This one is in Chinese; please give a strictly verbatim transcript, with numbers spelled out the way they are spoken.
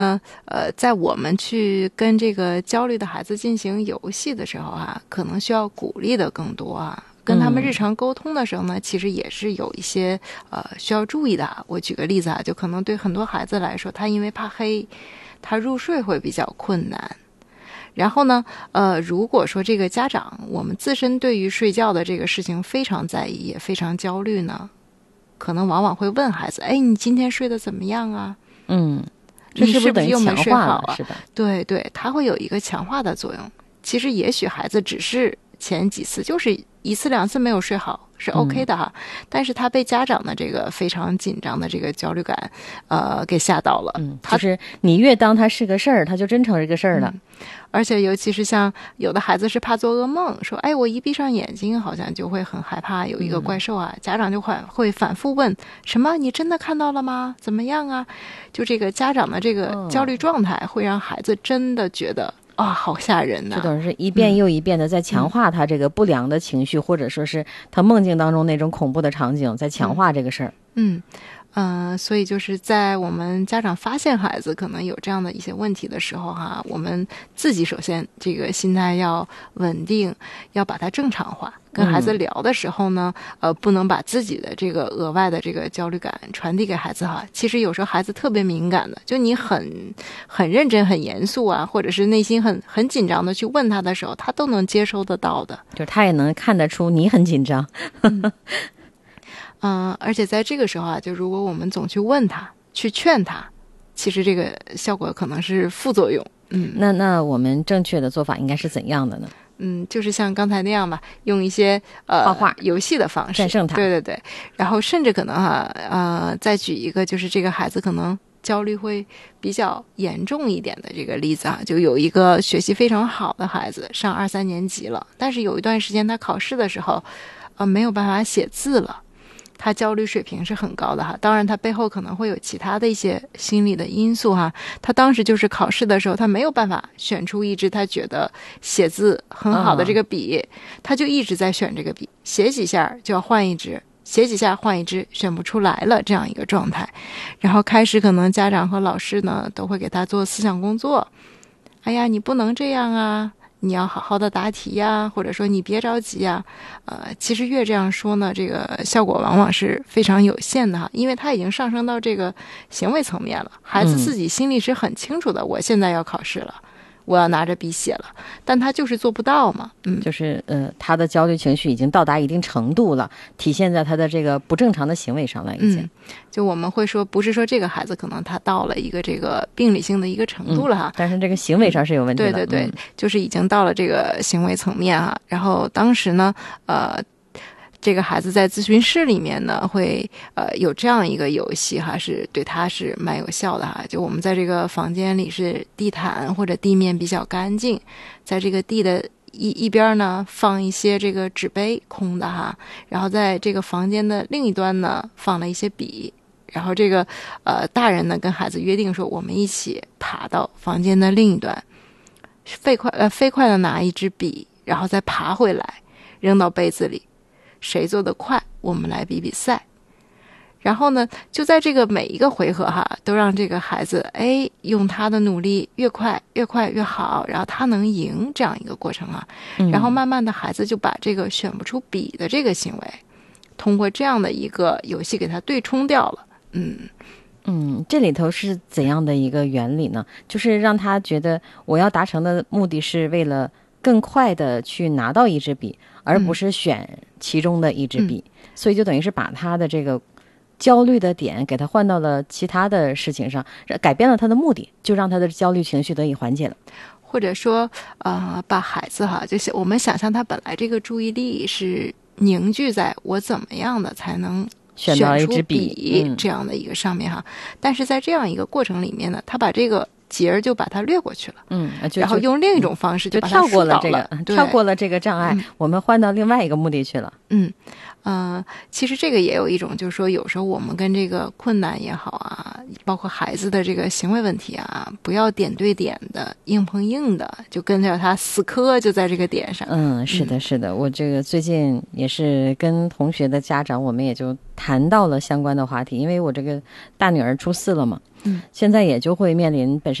嗯，呃，在我们去跟这个焦虑的孩子进行游戏的时候啊，可能需要鼓励的更多啊。跟他们日常沟通的时候呢，嗯、其实也是有一些呃需要注意的啊。我举个例子啊，就可能对很多孩子来说，他因为怕黑，他入睡会比较困难。然后呢，呃，如果说这个家长我们自身对于睡觉的这个事情非常在意，也非常焦虑呢，可能往往会问孩子：“哎，你今天睡得怎么样啊？” 嗯。 你是不是又没睡好啊？ 是吧？ 对对，它会有一个强化的作用。其实也许孩子只是前几次就是一次两次没有睡好是 OK 的哈，嗯、但是他被家长的这个非常紧张的这个焦虑感呃给吓到了。 嗯，就是你越当他是个事儿，他就真成这个事儿了。 嗯而且尤其是像有的孩子是怕做噩梦，说哎我一闭上眼睛好像就会很害怕有一个怪兽啊，嗯、家长就会会反复问什么你真的看到了吗？怎么样啊？就这个家长的这个焦虑状态会让孩子真的觉得啊、哦、好吓人呐、啊！ 这等于是一遍又一遍的在强化他这个不良的情绪，嗯、或者说是他梦境当中那种恐怖的场景，在强化这个事儿。 嗯。嗯嗯、呃，所以就是在我们家长发现孩子可能有这样的一些问题的时候哈，我们自己首先这个心态要稳定，要把它正常化。跟孩子聊的时候呢，嗯、呃，不能把自己的这个额外的这个焦虑感传递给孩子哈。其实有时候孩子特别敏感的，就你很很认真、很严肃啊，或者是内心很很紧张的去问他的时候，他都能接收得到的。 就他也能看得出你很紧张。 嗯嗯、呃，而且在这个时候啊，就如果我们总去问他、去劝他，其实这个效果可能是副作用。嗯， 那那我们正确的做法应该是怎样的呢？ 嗯，就是像刚才那样吧，用一些呃画画游戏的方式战胜他。 对对对，然后甚至可能哈、啊、呃，再举一个，就是这个孩子可能焦虑会比较严重一点的这个例子啊，就有一个学习非常好的孩子，上二三年级了，但是有一段时间他考试的时候，呃没有办法写字了。他焦虑水平是很高的哈，当然他背后可能会有其他的一些心理的因素哈。他当时就是考试的时候，他没有办法选出一支他觉得写字很好的这个笔，哦、他就一直在选这个笔，写几下就要换一支，写几下换一支，选不出来了这样一个状态。然后开始可能家长和老师呢都会给他做思想工作，哎呀，你不能这样啊。你要好好的答题呀，或者说你别着急呀，呃，其实越这样说呢，这个效果往往是非常有限的哈，因为它已经上升到这个行为层面了，孩子自己心里是很清楚的，嗯、我现在要考试了，我要拿着笔写了，但他就是做不到嘛，嗯， 就是呃，他的焦虑情绪已经到达一定程度了，体现在他的这个不正常的行为上了，已经。 嗯，就我们会说，不是说这个孩子可能他到了一个这个病理性的一个程度了哈， 嗯、但是这个行为上是有问题的。 嗯、对对对， 嗯、 就是已经到了这个行为层面哈。然后当时呢，呃。这个孩子在咨询室里面呢，会呃有这样一个游戏哈，是对他是蛮有效的哈。就我们在这个房间里是地毯或者地面比较干净，在这个地的一一边呢放一些这个纸杯空的哈，然后在这个房间的另一端呢放了一些笔，然后这个呃大人呢跟孩子约定说，我们一起爬到房间的另一端，飞快呃飞快的拿一支笔，然后再爬回来扔到杯子里。谁做得快，我们来比比赛。然后呢，就在这个每一个回合哈，都让这个孩子哎用他的努力越快越快越好，然后他能赢这样一个过程啊。 嗯、 然后慢慢的孩子就把这个选不出笔的这个行为，通过这样的一个游戏给他对冲掉了。嗯嗯，这里头是怎样的一个原理呢？就是让他觉得我要达成的目的是为了更快的去拿到一支笔，而不是选其中的一支笔、嗯、所以就等于是把他的这个焦虑的点给他换到了其他的事情上，改变了他的目的，就让他的焦虑情绪得以缓解了。 或者说呃，把孩子哈，就是我们想象他本来这个注意力是凝聚在我怎么样的才能选到一支笔、 嗯、这样的一个上面哈，但是在这样一个过程里面呢，他把这个节儿就把它略过去了， 嗯， 然后用另一种方式就把它跳过了这个， 跳过了这个障碍、嗯，我们换到另外一个目的去了。 嗯，呃，其实这个也有一种，就是说有时候我们跟这个困难也好啊，包括孩子的这个行为问题啊，不要点对点的硬碰硬的，就跟着他死磕就在这个点上。 嗯，是的，是的，嗯、我这个最近也是跟同学的家长，我们也就谈到了相关的话题，因为我这个大女儿初四了嘛。 嗯， 现在也就会面临本身